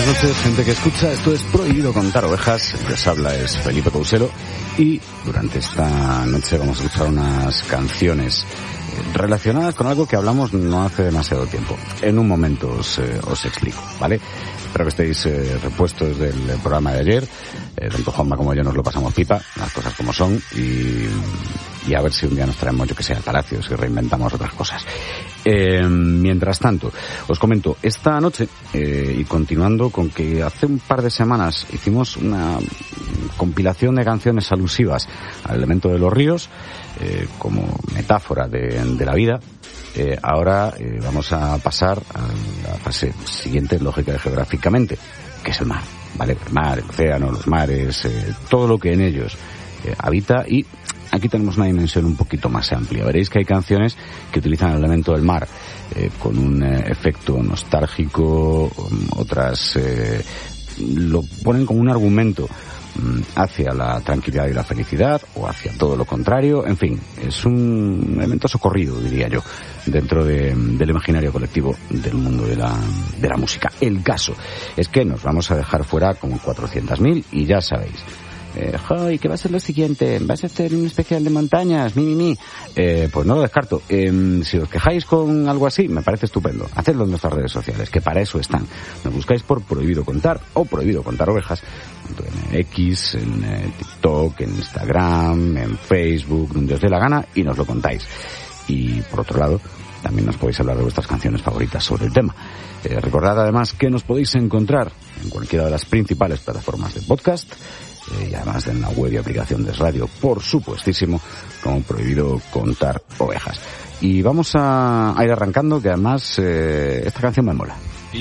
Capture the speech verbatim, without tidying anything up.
noches, gente que escucha. Esto es Prohibido Contar Ovejas. El que os habla es Felipe Couselo. Y durante esta noche vamos a escuchar unas canciones relacionadas con algo que hablamos no hace demasiado tiempo. En un momento os, eh, os explico, ¿vale? Espero que estéis eh, repuestos del programa de ayer. Eh, tanto Juanma como yo nos lo pasamos pipa, las cosas como son, y, y a ver si un día nos traemos, yo que sé, al Palacio, si reinventamos otras cosas. Eh, mientras tanto, os comento, esta noche, eh, y continuando con que hace un par de semanas hicimos una compilación de canciones alusivas al elemento de los ríos, eh, como metáfora de, de la vida, eh, ahora eh, vamos a pasar a la fase siguiente, lógica y geográficamente, que es el mar, ¿vale? El mar, el océano, los mares, eh, todo lo que en ellos eh, habita, y aquí tenemos una dimensión un poquito más amplia. Veréis que hay canciones que utilizan el elemento del mar eh, con un eh, efecto nostálgico, otras eh, lo ponen como un argumento mm, hacia la tranquilidad y la felicidad, o hacia todo lo contrario. En fin, es un elemento socorrido, diría yo, dentro de, del imaginario colectivo del mundo de la, de la música. El caso es que nos vamos a dejar fuera como cuatrocientos mil, y ya sabéis, Eh, ¡ay! ¿Qué va a ser lo siguiente? ¿Vas a hacer un especial de montañas? Mi, mi, mi. Eh, pues no lo descarto. Eh, si os quejáis con algo así, me parece estupendo. Hacedlo en nuestras redes sociales, que para eso están. Nos buscáis por Prohibido Contar o Prohibido Contar Ovejas, tanto en X, en eh, TikTok, en Instagram, en Facebook, donde os dé la gana, y nos lo contáis. Y por otro lado, también nos podéis hablar de vuestras canciones favoritas sobre el tema. Eh, recordad además que nos podéis encontrar en cualquiera de las principales plataformas de podcast, y además en la web y aplicación de Radio, por supuestísimo, como Prohibido Contar Ovejas. Y vamos a, a ir arrancando, que además eh, esta canción me mola.